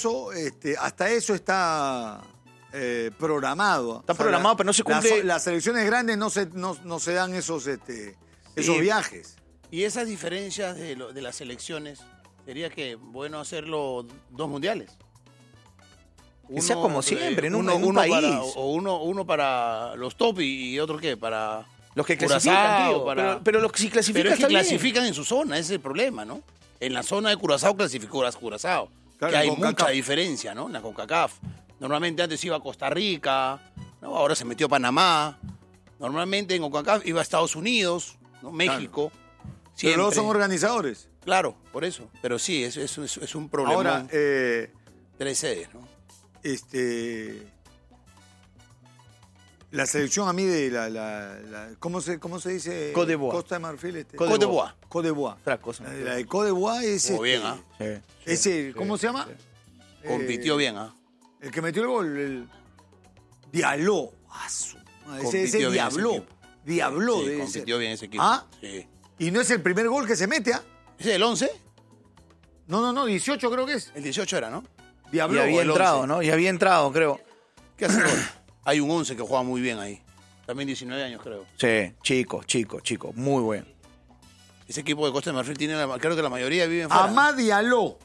eso, hasta eso está programado. Está programado, pero no se cumple. Las selecciones grandes no se dan esos viajes. Y esas diferencias de las selecciones, sería que bueno hacerlo 2 mundiales. Que sea como siempre, en un país. Uno para los top y otro ¿qué? Para los que clasifican, tío. Pero los que sí clasifican. Pero es que clasifican en su zona, ese es el problema, ¿no? En la zona de Curazao clasificó Curazao. Claro, que hay mucha diferencia, ¿no? En la CONCACAF. Normalmente antes iba a Costa Rica, ¿no? Ahora se metió Panamá. Normalmente en CONCACAF iba a Estados Unidos, ¿no? México. Claro. Pero luego son organizadores. Claro, por eso. Pero sí, es un problema. Ahora, 3 sedes, ¿no? La selección a mí de ¿cómo se dice? Côte d'Ivoire. Costa de Marfil. Côte d'Ivoire. Côte d'Ivoire. La de Côte d'Ivoire es bien, ¿ah? ¿Cómo se llama? Compitió bien, ¿ah? El que metió el gol, el Diallo. Ese Diablo. Diablo sí, debe compitió ser. Bien ese equipo. ¿Ah? Sí. Y no es el primer gol que se mete, ¿ah? ¿Ese es el 11? No, 18 creo que es. El 18 era, ¿no? Diablo. Y había entrado, ¿no? Y había entrado, creo. ¿Qué hace el gol? Hay un 11 que juega muy bien ahí. También 19 años, creo. Sí, chico. Muy bueno. Ese equipo de Costa de Marfil tiene, creo que la mayoría vive en fuera. Amad Diallo.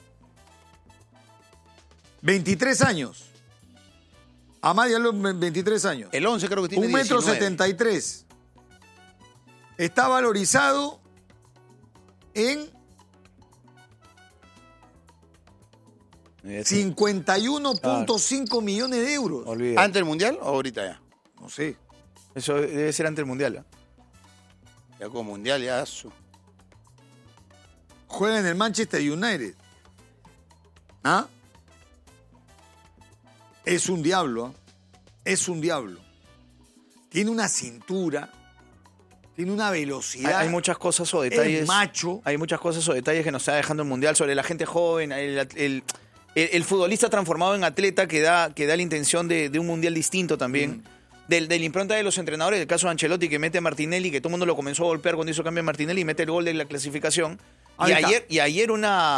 23 años. Amad Diallo, 23 años. El 11 creo que tiene 1,73 m. Está valorizado en 51.5 millones de euros. Olvídate. ¿Antes del Mundial o ahorita ya? No sé. Eso debe ser antes del Mundial. Ya como Mundial, ya. Juega en el Manchester United. ¿Ah? Es un diablo. ¿Ah? Es un diablo. Tiene una cintura. Tiene una velocidad. Hay muchas cosas o detalles. Es macho. Hay muchas cosas o detalles que nos está dejando el Mundial sobre la gente joven, el futbolista transformado en atleta que da la intención de un Mundial distinto también. De la impronta de los entrenadores, el caso de Ancelotti que mete a Martinelli, que todo el mundo lo comenzó a golpear cuando hizo cambio a Martinelli y mete el gol de la clasificación. Y ayer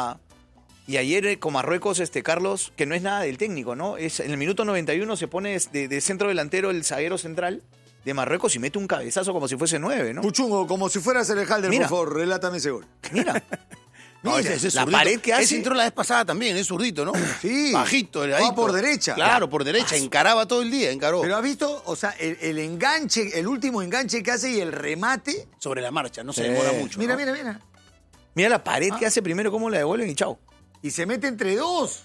con Marruecos, Carlos, que no es nada del técnico, ¿no? En el minuto 91 se pone de centro delantero el zaguero central de Marruecos y mete un cabezazo como si fuese 9, ¿no? Puchungo, como si fuera Halder, por favor, relátame ese gol. Mira. No, ese la pared que hace. Ese entró la vez pasada también, es zurdito, ¿no? Sí. Bajito. Va por derecha. Claro, por derecha. Encaraba todo el día, encaró. Pero has visto, o sea, el enganche, el último enganche que hace y el remate. Sobre la marcha, no se demora mucho. Mira, ¿no? mira. Mira la pared que hace primero, cómo la devuelven y chao. Y se mete entre dos.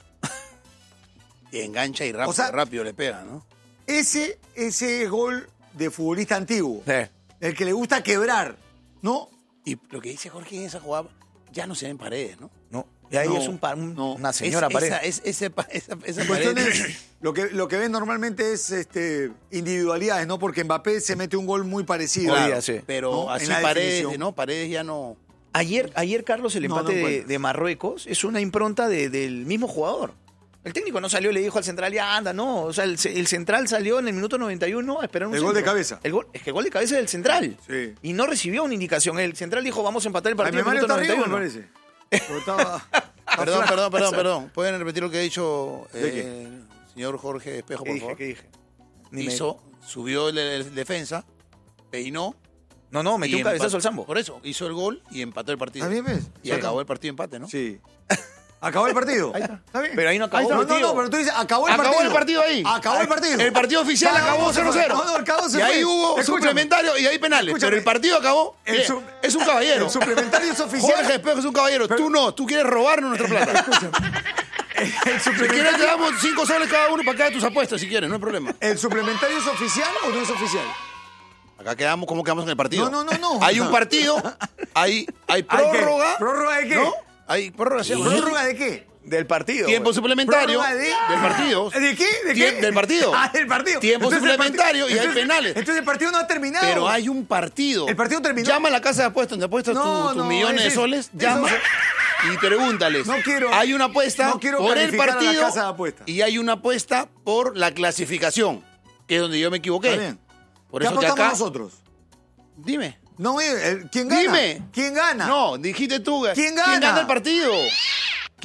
Y engancha y rápido le pega, ¿no? Ese es gol de futbolista antiguo. Sí. El que le gusta quebrar, ¿no? Y lo que dice Jorge en esa jugada, ya no se ven paredes, ¿no? No. Y ahí es una señora pared. Esa La cuestión pared. es, lo que ven normalmente es individualidades, ¿no? Porque Mbappé se mete un gol muy parecido. Claro, sí. Pero ¿no? así En la Paredes, definición. ¿no? Paredes ya no. Ayer, Carlos, el empate de Marruecos es una impronta del mismo jugador. El técnico no salió y le dijo al central, ya anda, no. O sea, el central salió en el minuto 91 a esperar un centro. Gol de cabeza. Es que el gol de cabeza es del central. Sí. Y no recibió una indicación. El central dijo, vamos a empatar el partido en el Mario minuto está arriba, 91. me parece. Perdón. ¿Pueden repetir lo que ha dicho el señor Jorge Espejo, por favor? ¿Qué dije? Subió el defensa, peinó. No, metió un cabezazo al Sambo. Por eso, hizo el gol y empató el partido. ¿También ves? Y acabó el partido empate, ¿no? Sí. ¿Acabó el partido? Ahí está. ¿Está bien? Pero ahí no acabó. No, pero tú dices, acabó el partido. Acabó el partido ahí. Acabó el partido. El partido oficial acabó 0-0. No, acabó 0-0. Y ahí hubo suplementario y ahí penales. Escúchame. Pero el partido acabó. Es un caballero. El suplementario es oficial. Jorge Espejo es un caballero. Tú no. Tú quieres robarnos nuestra plata. Escúchame. El Si quieres te damos 5 soles cada uno para que hagas tus apuestas si quieres. No hay problema. ¿El suplementario es oficial o no es oficial? Acá quedamos, ¿cómo quedamos en el partido? No. Hay un partido, hay prórroga. ¿Prórroga de qué? ¿No? Hay prórroga. ¿Sí? ¿Prórroga de qué? Del partido. Tiempo suplementario. ¿Prórroga de? Del partido. ¿De qué? ¿De qué? Del partido. Del partido. Tiempo suplementario y hay penales. Entonces el partido no ha terminado. Pero hay un partido. ¿El partido terminó? Llama a la casa de apuestas, donde apuestas tus millones de soles. Llama y pregúntales. No quiero. Hay una apuesta No quiero por el calificar a la partido casa de apuestas. y hay una apuesta por la clasificación, que es donde yo me equivoqué. Está bien. Por ¿Qué eso que apostamos acá. nosotros? Dime. No, ¿quién gana? Dime. ¿Quién gana? No, dijiste tú. ¿Quién gana? ¿Quién gana el partido?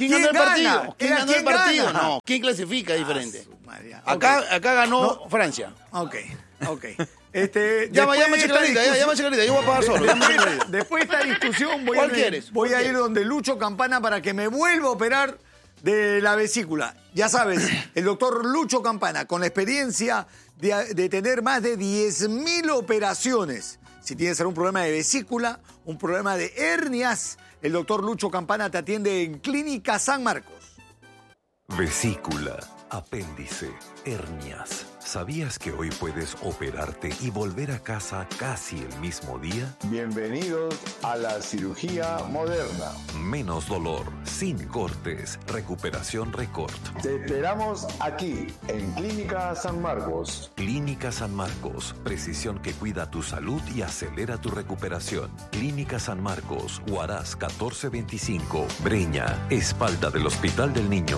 ¿Quién ganó el partido? gana? ¿Quién Era ganó el quién partido? gana. No, ¿quién clasifica? Diferente. Su madre. Acá ganó No. Francia. Ok. Llama a Chiclarita, yo voy a pagar solo. Llama a Chiclarita. Después de esta discusión voy ¿Cuál quieres? voy ¿Cuál a ir quieres? donde Lucho Campana para que me vuelva a operar de la vesícula. Ya sabes, el doctor Lucho Campana, con la experiencia de tener más de 10.000 operaciones. Si tienes algún problema de vesícula, un problema de hernias, el doctor Lucho Campana te atiende en Clínica San Marcos. Vesícula, apéndice, hernias. ¿Sabías que hoy puedes operarte y volver a casa casi el mismo día? Bienvenidos a la cirugía moderna. Menos dolor, sin cortes, recuperación récord. Te esperamos aquí, en Clínica San Marcos. Clínica San Marcos, precisión que cuida tu salud y acelera tu recuperación. Clínica San Marcos, Huaraz 1425, Breña, espalda del Hospital del Niño.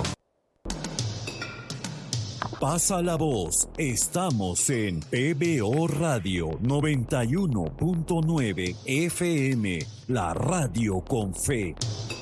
Pasa la voz, estamos en PBO Radio 91.9 FM, la radio con fe.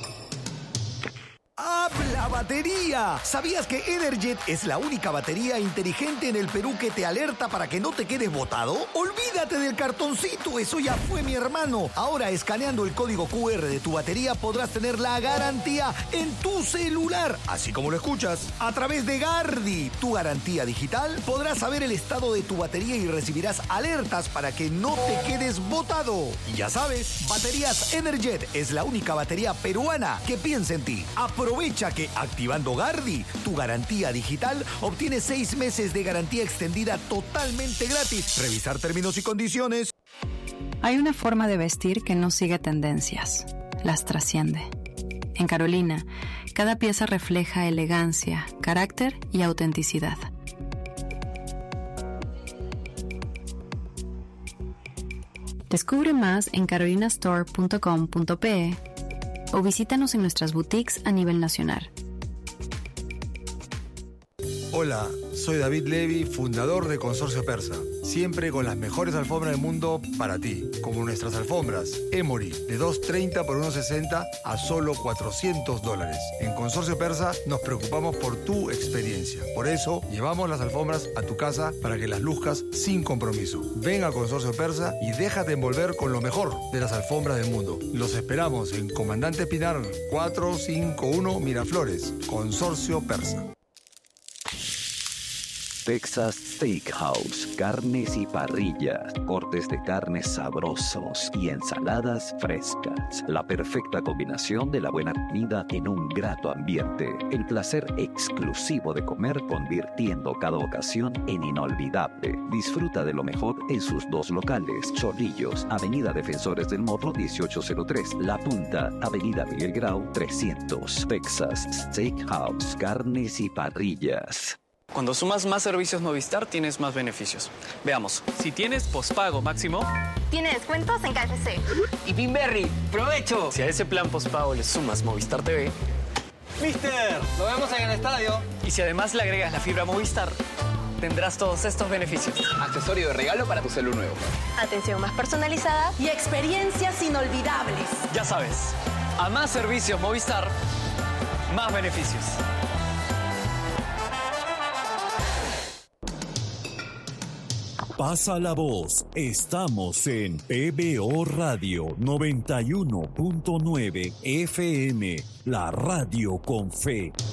¡Habla batería! ¿Sabías que Energet es la única batería inteligente en el Perú que te alerta para que no te quedes botado? Olvídate del cartoncito, eso ya fue, mi hermano. Ahora, escaneando el código QR de tu batería podrás tener la garantía en tu celular, así como lo escuchas. A través de Gardi, tu garantía digital, podrás saber el estado de tu batería y recibirás alertas para que no te quedes botado. Y ya sabes, Baterías Energet es la única batería peruana que piensa en ti. Aprovecha que activando Gardi, tu garantía digital, obtienes 6 meses de garantía extendida totalmente gratis. Revisar términos y condiciones. Hay una forma de vestir que no sigue tendencias, las trasciende. En Carolina, cada pieza refleja elegancia, carácter y autenticidad. Descubre más en carolinastore.com.pe o visítanos en nuestras boutiques a nivel nacional. Hola, soy David Levy, fundador de Consorcio Persa. Siempre con las mejores alfombras del mundo para ti, como nuestras alfombras Emory de $230 por $160 a solo $400. En Consorcio Persa nos preocupamos por tu experiencia. Por eso llevamos las alfombras a tu casa para que las luzcas sin compromiso. Ven a Consorcio Persa y déjate envolver con lo mejor de las alfombras del mundo. Los esperamos en Comandante Pinar 451 Miraflores, Consorcio Persa. Texas Steakhouse, carnes y parrillas, cortes de carnes sabrosos y ensaladas frescas. La perfecta combinación de la buena comida en un grato ambiente. El placer exclusivo de comer convirtiendo cada ocasión en inolvidable. Disfruta de lo mejor en sus 2 locales. Chorrillos, Avenida Defensores del Morro 1803. La Punta, Avenida Miguel Grau 300. Texas Steakhouse, carnes y parrillas. Cuando sumas más servicios Movistar, tienes más beneficios. Veamos, si tienes pospago máximo... Tiene descuentos en KFC. Y Pinberry, ¡provecho! Si a ese plan pospago le sumas Movistar TV... ¡Mister! ¡Lo vemos en el estadio! Y si además le agregas la fibra Movistar, tendrás todos estos beneficios. Accesorio de regalo para tu celu nuevo. Atención más personalizada y experiencias inolvidables. Ya sabes, a más servicios Movistar, más beneficios. Pasa la voz, estamos en PBO Radio 91.9 FM, la radio con fe.